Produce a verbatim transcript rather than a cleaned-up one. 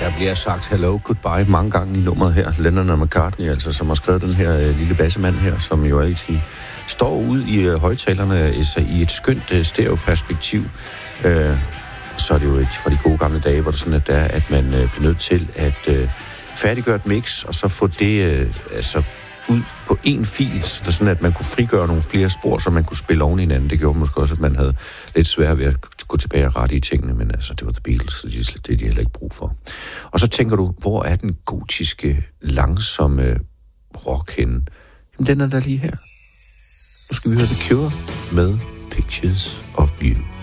Der bliver sagt hello, goodbye mange gange i nummeret her. Lennon McCartney, altså, som har skrevet den her øh, lille bassemand her, som jo altid står ud i øh, højtalerne altså, i et skønt øh, stereoperspektiv. Øh, så er det jo et fra de gode gamle dage, hvor det sådan, at, der, at man øh, bliver nødt til at øh, færdiggøre et mix, og så få det øh, altså, ud på én fil, så det er sådan, at man kunne frigøre nogle flere spor, så man kunne spille oven i hinanden. Det gjorde måske også, at man havde lidt svært ved at gå tilbage og rette i tingene, men altså, det var The Beatles, så det er de heller ikke brug for. Og så tænker du, hvor er den gotiske, langsomme rock henne? Jamen, den er der lige her. Nu skal vi høre The Cure med Pictures of You.